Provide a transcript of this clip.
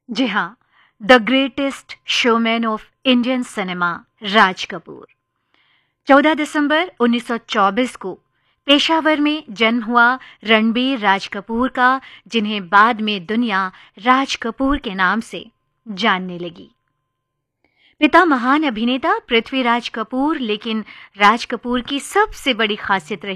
जी हाँ, the greatest showman of Indian cinema Raj Kapoor. 14 दिसंबर 1924 को पेशावर में जन्म हुआ रणबीर राज कपूर का, जिन्हें बाद में दुनिया राज कपूर के नाम से जानने लगी। पिता महान अभिनेता पृथ्वीराज कपूर, लेकिन राज कपूर की सबसे बड़ी खासियत रही